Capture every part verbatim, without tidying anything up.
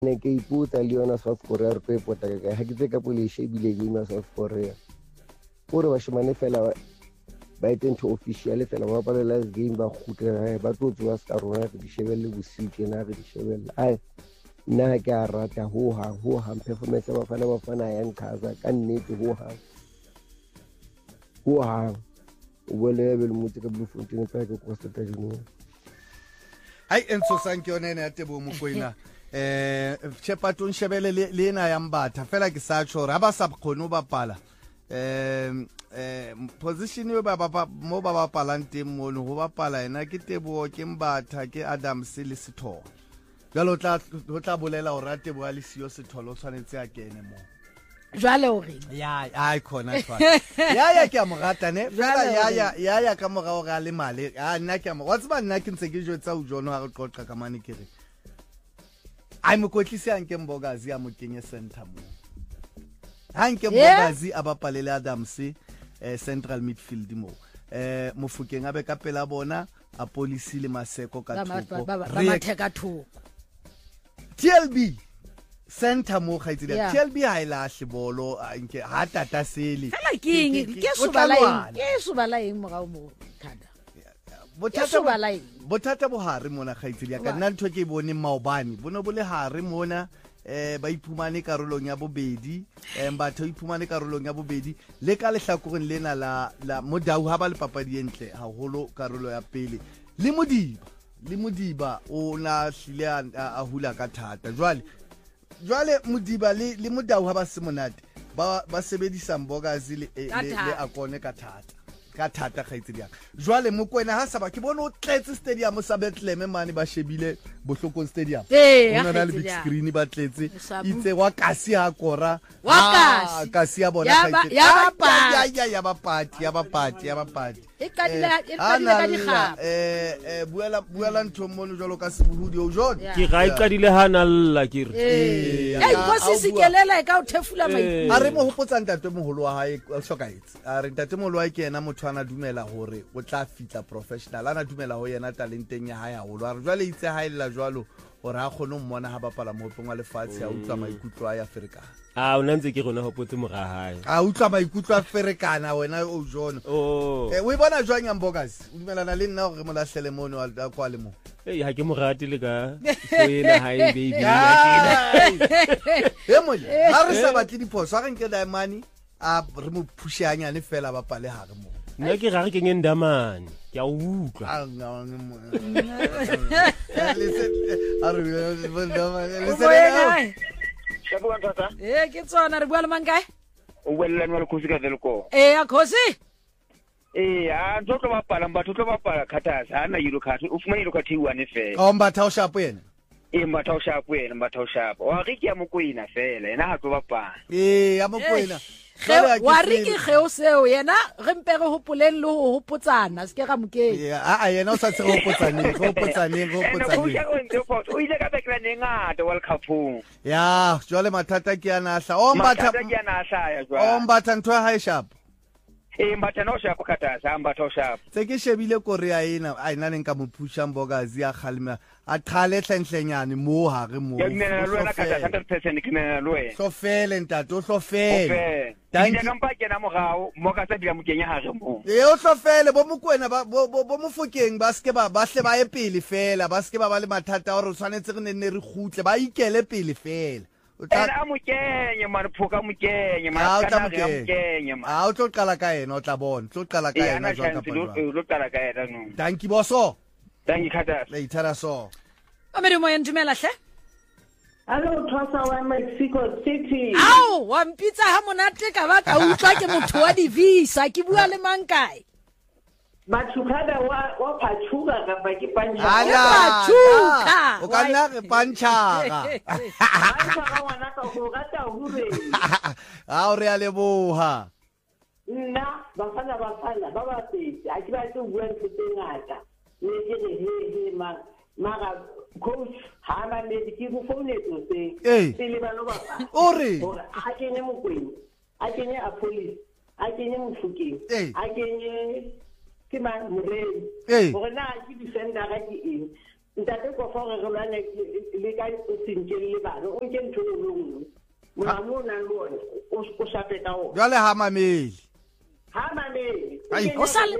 ne ke ipotsa le yona South Korea re tlo e pota ka ha ke tse ka polishe bile game ya South Korea gore ba shemane fela ba etente official fela ba ba la game ba khutela ba tlo tswa ska rona re di shebelle bosiu na re di shebelle ai nna ke a rata ho ha ho ha performance ba fana ba fana ya nkhaza ka nnete ho ha ho ha o bole be le motse ka Bloemfontein pa ke ko stata dino ai entso sanke yona ene ya Tebo Mokoena eh Shepaton shebele le na ya Mbatha fela ke sa tshore ha ba sa bkhone ba pala eh eh position yo ba ba mo ba ba palang teng mo no ho ba pala ena ke Tebo ke Mbatha ke Adams le Sithole jalo tla ho tla bolela o rate bo ali siyo Sithole o tshwanetse a kene mo jwale o re ya ai khona tshwa ya ya ke a morata ne fela ya ya ya ya ka mora o ga le male a nna ke a mo what's ba nna ke ntse ke jwetsa o jono ha re qoqa ka mane ke re ai mo kotlise anke Mbogazi a mo kenye center mo hanke Mbogazi a bapalele Adams eh central midfield mo eh Mofokeng a be ka pela bona a Policy le Maseko ka thoko ba matheka thoko T L B center mo khaitsile T L B ha ila hlibolo nke ha tata sele fela ke ke subalaeng ke subalaeng mo ga mo thada bothata bothata bo hare mona khaitsile ka nna ntho ke bone maobane bono bole hare mona eh ba iphumane karolong ya bobedi eh batho iphumane karolong ya bobedi le ka lehlakoreng lena la la Modau ha ba le papadi entle haholo karolo ya pele le Modiba le Modiba o na hlile a hula ka thata jwale jwale Modiba le le Modau ha ba se monate ba ba sebedisa Mbogazi le le akone ka thata ka thata khaitsedi jwale Mokoena ha sa ba ke bona o tletse stadium sa Bethlehem mane ba shebile Bohlokong stadium ona na le big screen ba tletse itse wa kasi ha kora wa kasi ya bona khaitsedi ya ba ya ya ba party ya ba party ya ba party e kadile e kadile ka dikga eh eh buela buela ntho mono jalo ka sebuhudi o jona ke ga e kadile hana lla ke re eh go se sikelela e ka o thefula mai a re mo hopotsa ntate moholo wa hae o hlokaetse a re ntate moholo wa ke yena motho ana dumela hore o tla fitla professional ana dumela ho yena talenteng ya hae haholo a re jwale itse ha illa jwalo hore a khone mmona ha bapala mo pongwa lefatshe a utlwa maikutlo a ya Afrika a o nantse ke gona hopotse moga hae a utlwa maikutlo a ferekana wena o jona oh eh we bona jwang ya Mbogazi o dumelana le nna hore mo la hlele mono a kwa le mo eh ha ke mo rate le ka tsena hae baby ya kena he mo ha re sa batle diphoso ha re nke Diamond a re mo pushanya le fela ba pale ha re mo nna ke ga re ke Ndamane ke a utlwa a listen a re listen Shabuwa tata. Eh ke tsona re bua le mang kae? O wella nwa le khosi ka delko. Eh a khosi? Eh a ntlo ba pala mbatho tlo ba pala khathasa hana yilo khathi o fumane yilo khathi one fela. o Mbatha o shapo yena eh Mbatha o shapo yena Mbatha o shapo wa re ke ya Mokoena fela ena ha tlo ba pala. eh ya Mokoena wa re ke ge o seo yena re mpe re hopoleng le ho hopotsana se ke ga Mokeng a a yena o sa tse hopotsaneng go hopotsaneng go hopotsaneng o ile ka bekla nengata World Cup ya jwale mathata ke yana hla o Mbatha ke yana hla ya jwale o Mbatha ntho ha e sharp eh Mbatha no shapo khathasa Mbatha o shapo tse ke shebile Korea ena a ina neng ka mo phusha Mbogazi a khalima a thale hlentlenyane mo ha re mo ya nna lo na khathasa one hundred percent ke nna lo e so fele ntate o hlofele thank you ka kena mogao mo ka tsa dira mokenya ha re mo e o hlofele bo Mokoena ba bo Mofokeng ba ske ba ba hle ba e pele fela ba ske ba ba le mathata hore o tshwanetse re nne re khutle ba ikele pele fela ena mokenye man phoka mokenye man kana ga mokenye man a o tlo qala ka ena o tla bona tlo qala ka ena jwa ka pala o tlo qala ka ena no thank you boso thank you khata le itara so amere mo yentumela hle Hello, Thosa wa Mexico City. Au, wa mpitsa ha monate ka ba ka utlwa ke motho wa di visa ke bua le mang kae Mathukada wa wa Pachuga ka ba ke pancha. Ala Pachuga. O ka nna re panchaga. Panchaga wana ka go gata hure. A o re a leboha. Nna ba fana ba fana ba ba petse a ke ba tse bua ntse ngata. Ne ke re he he ma maga coach ha ba ne ke go phone to se. Se le ba lo ba. O re a ke ne Mokoena. A ke ne a police. A ke ne Mofokeng. A ke ne ke ma moreng gore na ke defender ga ke eng ntate ko fa re lwane le ka o tsintse le bana o ke ntho e nngwe mona mona lone o o sapeta o jwale ha mameli ha mameli Ai, o sale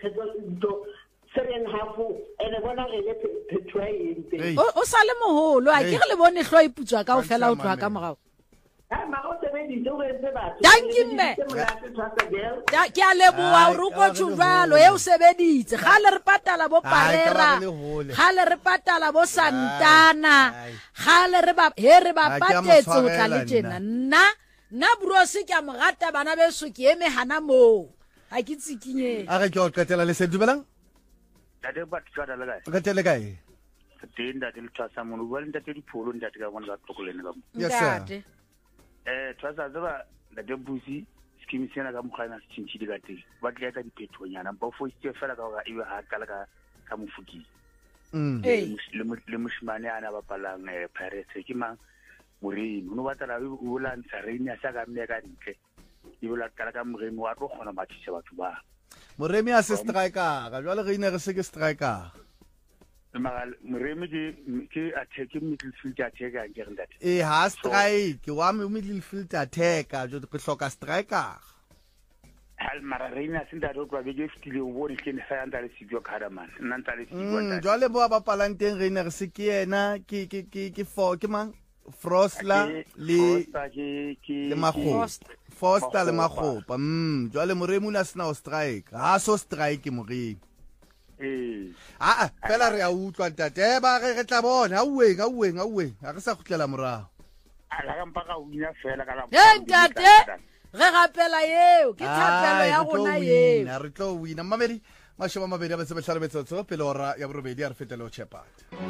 seven half ene bona re le petwaente o o sale moholo a ke re le bone hlo iputswa ka o fela o tloa ka morao ha ma o tebe di tlo re se batho Dankie mme. Ya ke a leboa o re go tshuvalo e o sebeditse ga le re patala bo parera Ai, ka ba re le hole. ga le re patala bo santana ai. ga le re ba he re ba Ai, ke a mo patetse o tla le tshwarela tjena nna nna bros ke a mogata bana beso ke eme hana mo ha ke tsikinye a re ke o qetela le se dumelang Dade bat tsada la o qetele kae Teng dade le tsasa mo lo bua ntate dipholo ntate ka bona ba tlokolene ka mo. Yes, sir. Ntate. Eh tsasa tsaba dade busi skimi sena ka mokgana se tshintshi di ka teng. Ba tla etsa diphethonyana ba fo itse fela ka ga iwe ha kala ka ka mofuki. Mm. Hey. Le mo- le moshimane ana ba palang eh Pirates ke mang moremi no batla o la ntsha reini a sa ka mme ka ntle. Di bola kala ka moremi wa tlo gona ba tshisa batho ba. moremi a se striker ga jwale re ine re se ke striker Magal moremi ke ke attack midfield attack a ke ntate. e ha strike wa me middle field attacker jo ke hloka striker Hal mara reina sinda ro kwa bege fitile o bone ke ne sa anta le sibyo karaman. Nna anta le sibyo Mm, ntate. jwale bo ba palang teng re ine re se ke yena ke ke ke ke for ke mang Frostla le Frosta ke ke le mago Foster le magopa mm jwale moremi una sna o strike ha so strike moremi Eh. a a fela re a utlwa ntate ba re re tla bona auweng auweng auweng ha re sa khutlela morao Ala ka mpaka o ina fela ka la. Hey ntate re rapela eo ke thapelo ya gona eo eo re tlo wina mamedi mashoma mabedi a ba se behlale betsotso pele ora ya borobedi a re fetele o chepat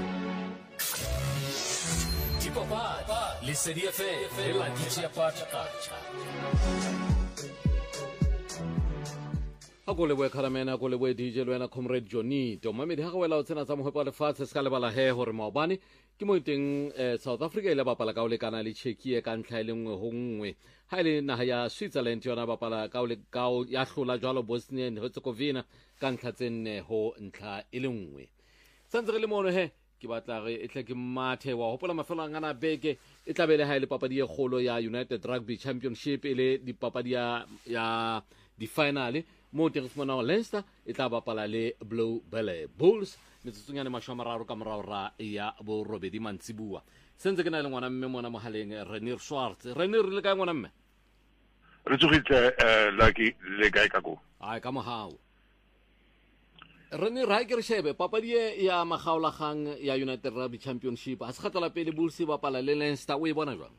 Lesedi F M la D J Pacha. Ako leboe kharamena ako leboe D J lwena comrade Johnny to mamedi ha go wela o tsena tsa mohepa lefatshe se ka lebala he hore maobane ke mo teng eh, South Africa ile bapala ka o lekana le Czechia ka ntlha ile nngwe ho nngwe ha ile naha ya Switzerland yona bapala ka o le ka o ya hlola jwalo Bosnia and Herzegovina ka ntlha tsenne ho ntlha ile nngwe santse re le mono he ke batla re e tle ke mathe wa hopola mafelo a ngana beke e tlabele ha ile papadi e kgolo ya United Rugby Championship ile dipapadi ya ya di finale mo teng fumana Leinster e tla bapala le Blue Belly Bulls metsotsonyane mashamararo ka morao ra ya bo robedi mantsibua sentse ke na le ngwana mme mona mohaleng Renir Schwartz Renir le ka ngwana mme re tsogitse eh lucky le kae ka go ai ka mohao Renir ha ke re shebe papadi e ya magaolagang ya United Rugby Championship a se kgatela pele Bulls e bapala le Leinster o e bona jwang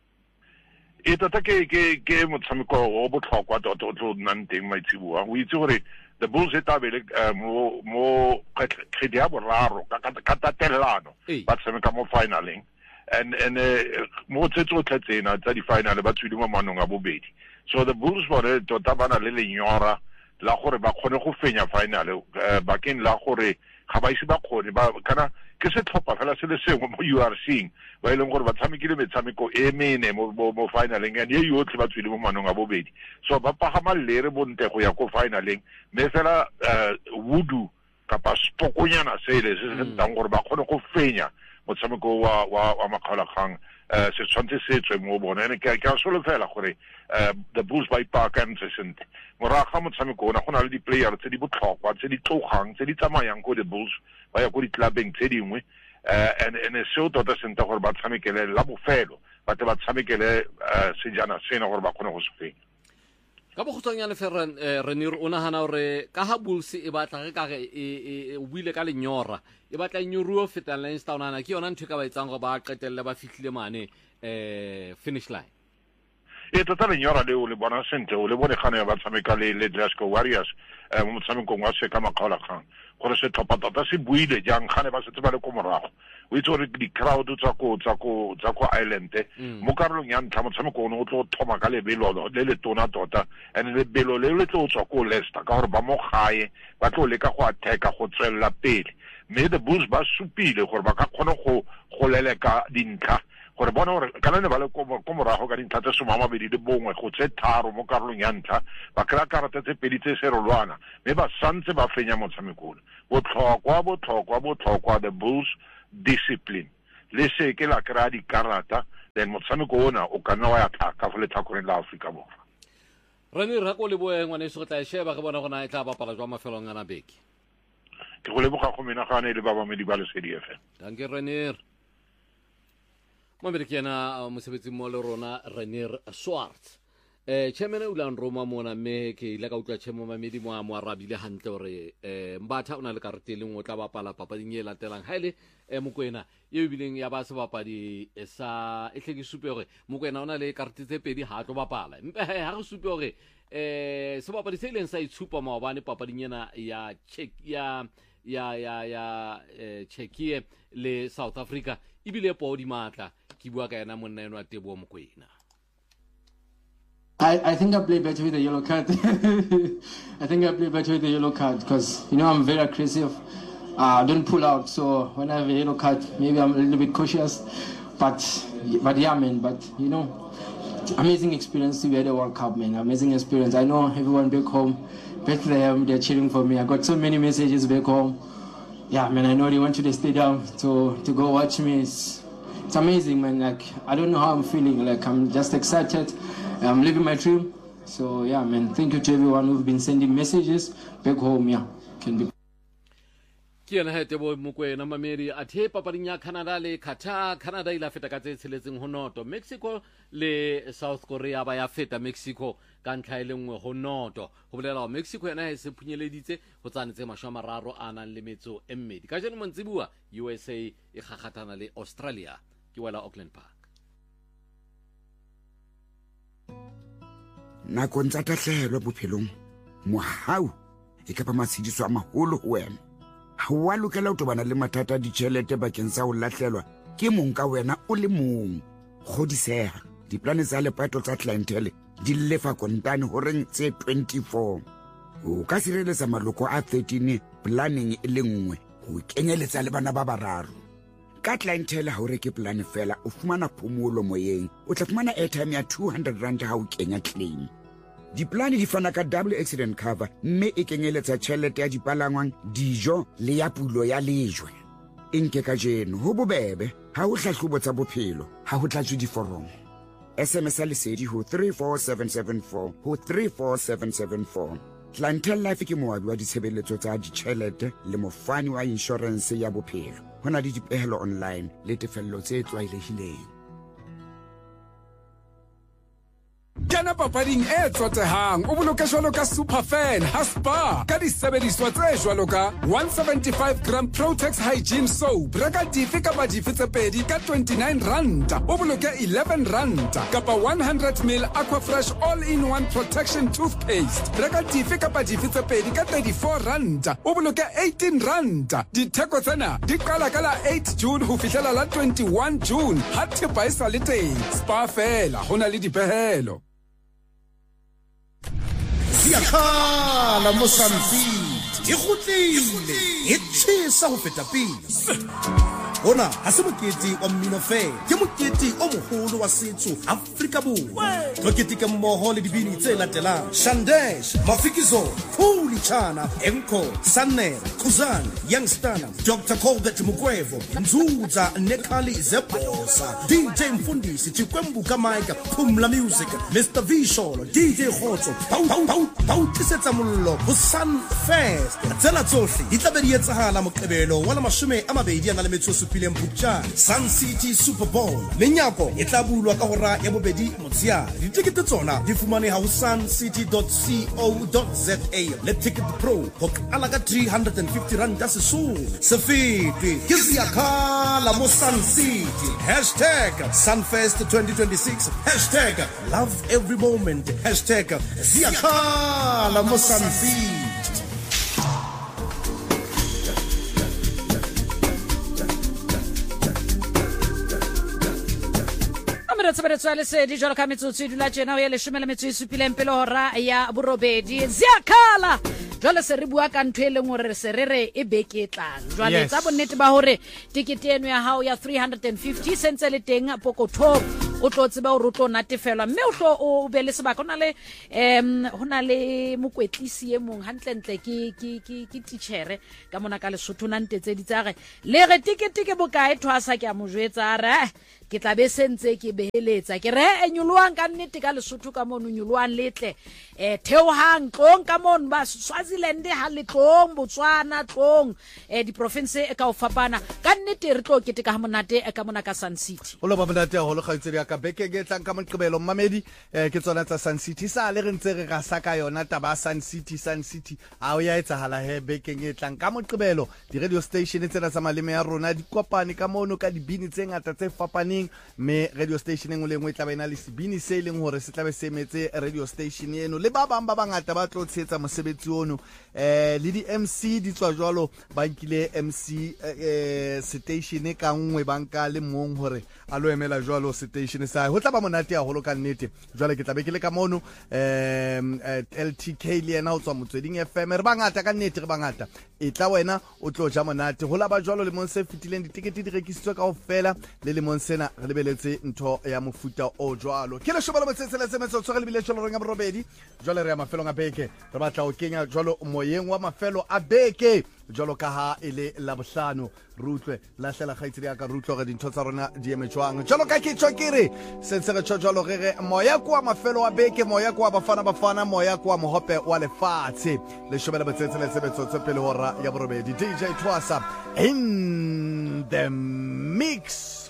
e tota ke ke ke motshameko o botlhokwa tota o tlo nnang teng maitsibua o itse gore the Bulls e tabele mo mo kgedi ya boraro ka tatelano ba tshameka mo finaling and and mo tsetso tletsena tsa di final ba tswile mo manong a bobedi so the Bulls bone tota bana le lenyora la gore ba khone go fenya final ba ken la gore ga ba ise ba khone ba kana ke se tlhopha fela se le sengwe mo U R C ba ile gore ba tshamekile metshameko e mene mo mo finaling and ye yotlhe ba tswile mo manong a bobedi so ba pagama le re bonte go ya ko finaling me fela wudu kapa spokonyana sele se se tang gore ba khone go fenya motshameko wa wa wa makgolakgang se tshwantse se tswe mo bona ene ke ka solo fela gore the Bulls by park and sesent moraga motshameko ona go na le di player tse di botlhokwa tse di tlogang tse di tsamayang go the Bulls ba ya go di clubeng tse dingwe and and se o tota senta gore ba tshamekele la bofelo ba te ba tshamekele sejana sena gore ba kgone go se fenya ka bogotonyane ferran Renir o nagana gore ka ha Bulls e batla ge ka ge e buile ka lenyora e batla nyoruo feta Leinster ona ke yona ntho ka ba etsang go ba qetelle ba fihlile mane eh finish line e tota lenyora le o le bona sentle o le bone gane ba tshameka le le Glasgow Warriors mo motshamekong wa se ka makgolakgang gore se tlhopha tota se buile jang gane ba se tse ba le ko morago o itse gore di crowd tsa ko tsa ko tsa ko Ireland mo karolong ya ntlha motshameko ono o tlo thoma ka lebelo le le tona tota and lebelo le le tlo tswa ko Leicester ka gore ba mo gae ba tlo leka go attack go tswella pele mme the Bulls ba supile gore ba ka kgona go go leleka dintlha gore bona gore kana ne ba le ko morago ka dintlha tse some a mabedi le bongwe go tse tharo mo karolong ya ntlha ba kry-a karata tse pedi tse serolwana mme ba santse ba fenya motshameko ona botlhokwa botlhokwa botlhokwa the Bulls discipline le se ke la kry-a dikarata then motshameko ona o ka nna wa ya tlhaka go letlhakoreng la Aforika Borwa Rene Rako le boe ngwane se go tla sheba ke bona gona e tla bapala jwa mafelong a nabeki ke go leboga go menagane le ba bamedi ba Lesedi F M danke Rene Mamere ke yana mosebetsi mo le rona Rene Swarts eh chairman ulan Roma mona me ke ile ka utlwa chemo mamedi mo a mo arabile hantle hore eh mbatha ona le karete le ngotla bapala papading e latelang haile e mokwena e bileng ya ba se bapadi sa e tleke supe hore mokwena ona le karete tse pedi ha tlo bapala mpe ha go supe hore eh se bapadi se ileng sa itshupa maobane papading ena ya check ya ya ya ya eh Czechia le South Africa ibile po di matla ki bua ka ena monna eno a Tebo Mokwena I, I think I play better with the yellow card. I think I play better with the yellow card because, you know, I'm very aggressive. Uh, I don't pull out. So when I have a yellow card, maybe I'm a little bit cautious. But, but yeah, man. But, you know, amazing experience to be at the World Cup, man. Amazing experience. I know everyone back home, Bethlehem, they're cheering for me. I got so many messages back home. Yeah, man, I know they went to the stadium to, to go watch me. It's, it's amazing, man. Like, I don't know how I'm feeling. Like, I'm just excited. I'm living my dream. So, yeah, man, thank you to everyone who've been sending messages back home. Yeah, can be. Kiana hete bo Mokwena mamedi athe papading ya Canada le Qatar Canada ila feta ka tse tsheletseng ho noto Mexico le South Korea ba ya feta Mexico ka ntlha ile nngwe ho noto ho bolela Mexico yana e se phunyeleditse ho tsanetse mashwa mararo a nang le metso e mmedi ka jeno montsibua U S A e gagathana le Australia ke wela Auckland Park nakong tsa tahlehelo bophelong mohau e ka ba matshidiso a maholo ho wena ha wa lokela ho tobana le mathata a ditjhelete bakeng sa ho lahlelwa ke mong ka wena o le mong godiseha diplane tsa lepato tsa clientele di lefa kontane ho reng tse twenty-four o ka sireletsa maloko a thirteen planning e le nngwe ho kenyeletsa le bana ba bararo ka clientele ha o reke plan fela o fumana phomolo moyeng o tla fumana airtime ya two hundred rand ha o kenya claim diplane di fana ka double accident cover mme e kenyeletsa tjhelete ya dipalangwang dijo le ya pulo ya lejwe enke ka jeno ho bobebe ha o hlahlobo tsa bophelo ha ho tlatswe diforomo S M S a Lesedi ho three four seven seven four ho three four seven seven four Clientele Life ke moabi wa ditshebeletso tsa ditjhelete le mofani wa insurance ya bophelo hona di dipehelo online le tefello tse tlwaelehileng Kana papading e tsotsehang o boloka jwalo ka Superfan Haspa ka disebediswa tse jwalo ka one seventy-five gram Protex Hygiene Soap reka dife kapa dife tse pedi ka twenty-nine rand o boloke eleven rand kapa one hundred milliliters Aquafresh all-in-one protection toothpaste reka dife kapa dife tse pedi ka thirty-four rand o boloke eighteen rand ditheko tsena di qala ka la eight June ho fihlela la twenty-one June ha thepa e sa le teng Spa fela hona le dipehelo Siyakhala mo Sunfit. Ikhutlile. Itshisa ho feta pele. Ona ha se mokete wa mmino fela. Ke mokete o moholo wa setso Afrika Borwa. Mokete ke mmoho le dibini tse latelang. Shandesh, Mafikizo, Khuli Chana, Enko, Sanne, Kuzan, Youngstana, Doctor Colbert Mugwevo, Nzuza Nekali Zebosa, D J Mfundisi, Chikwembu Kamaika, Pumla Music, Mister Vishol, D J Khotso, Pau Pau Pau Pau Tisetsa Mollo, Sun Fest. Tsela tsohle di tla be di etsahala Moqebelo wa la mashome a mabedi a na le metso supileng Phupjane. Sun City Super Bowl menyako e tla bulwa ka hora ya bobedi motshiare. Ditikete tsona di fumaneha ho suncity dot co dot za le Ticket Pro ho qala ka three hundred fifty rand tsa sesole. Sefete ke Siyakhala mo Sun City hashtag Sunfest twenty twenty-six hashtag love every moment hashtag Siyakhala mo Sun City. Tshebeletso ya Lesedi jwalo ka metsotso e dula tjena ho ya leshome le metso e supileng pele hora ya borobedi Siyakhala jwale se re bua ka ntho e leng hore se re re e beke e tlang jwale Yes. tsa bonnete ba hore tikete eno ya hao ya three hundred fifty sentse le teng pokothong o tlo tseba hore o tlo natefelwa mme o tlo o be le sebaka hona le em hona le mokwetlisi e mong hantle ntle ke ke ke ke teacher ka mona ka Lesotho na ntetse di tsare le re tikete ke bokae thwasa ke a mo jwetsa re ke tla be sentse ke beheletsa ke re e nyoloang ka nnete ka Lesotho ka mono nyoloang letle eh theohang tlong ka mono ba Swaziland ha le tlong Botswana tlong eh di province e ka o fapana ka nnete re tlo kete ka monate ka mona ka Sun City o lo ba monate ho lo kgaitsedi ya ka beke ge tlang ka moqebelo mmamedi eh ke tsona tsa Sun City sa le re ntse re ga saka yona taba Sun City Sun City a o ya etsahala he beke ge tlang ka moqebelo di radio station tsena tsa maleme ya rona di kopane ka mono ka dibini tse ngata tse fapaneng me radio station engwe le engwe tla bena le sebini se leng hore se tla be se metse radio station eno le ba bang ba bangata ba tlo tshetsa mosebetsi ono eh le di M C di tswa jwalo ba nkile M C eh station ka ngwe banka le mong hore a lo emela jwalo station sa ho tla ba monate a holo ka nnete jwale ke tla be ke le ka mono eh L T K le ena o tswa motsweding F M re bangata ka nnete re bangata e tla wena o tlo ja monate ho la ba jwalo le monse fitileng ditikete di rekisitswe ka ofela le le monsena re lebeletse ntho ya mofuta o jwalo ke le shobalo motsetsele semetso tsogele bile tsholo renga borobedi jwale re ya mafelo nga beke re batla o kenya jwalo moyeng wa mafelo a beke jwalo ka ha ele la bohlano rutlwe la hlela khaitsedi ya ka rutlwe ga dintho tsa rona di emetswang jwalo ka ke tshokere sentse re tshojalo re re moya kwa mafelo a beke moya kwa bafana bafana moya kwa mohope wa lefatshe le shobela motsetsele semetso tsepele hora ya borobedi D J Twasa in the mix.